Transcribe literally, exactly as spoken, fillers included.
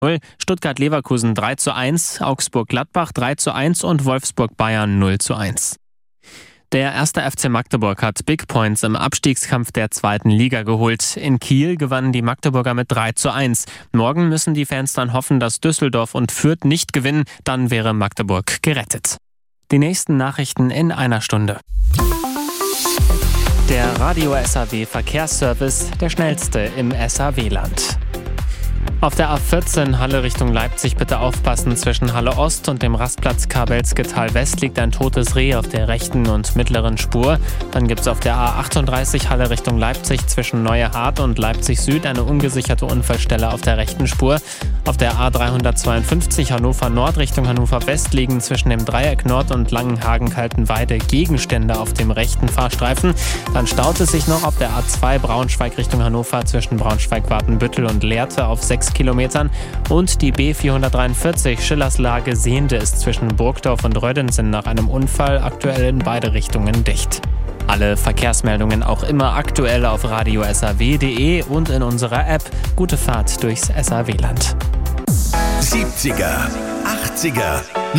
null, Stuttgart-Leverkusen drei zu eins, Augsburg-Gladbach drei zu eins und Wolfsburg-Bayern null zu eins. Der erste F C Magdeburg hat Big Points im Abstiegskampf der zweiten Liga geholt. In Kiel gewannen die Magdeburger mit drei zu eins. Morgen müssen die Fans dann hoffen, dass Düsseldorf und Fürth nicht gewinnen. Dann wäre Magdeburg gerettet. Die nächsten Nachrichten in einer Stunde. Der Radio S A W Verkehrsservice, der schnellste im S A W-Land. Auf der A vierzehn Halle Richtung Leipzig bitte aufpassen. Zwischen Halle Ost und dem Rastplatz Kabelsketal West liegt ein totes Reh auf der rechten und mittleren Spur. Dann gibt es auf der A achtunddreißig Halle Richtung Leipzig zwischen Neuehardt und Leipzig Süd eine ungesicherte Unfallstelle auf der rechten Spur. Auf der A dreihundertzweiundfünfzig Hannover Nord Richtung Hannover West liegen zwischen dem Dreieck Nord und Langenhagen-Kaltenweide Gegenstände auf dem rechten Fahrstreifen. Dann staut es sich noch auf der A zwei Braunschweig Richtung Hannover zwischen Braunschweig-Watenbüttel und Lehrte auf sechs Kilometern und die B vierhundertdreiundvierzig Schillerslage Sehende ist zwischen Burgdorf und Rödensen nach einem Unfall aktuell in beide Richtungen dicht. Alle Verkehrsmeldungen auch immer aktuell auf radio s a w punkt d e und in unserer App. Gute Fahrt durchs S A W-Land. siebziger, achtziger,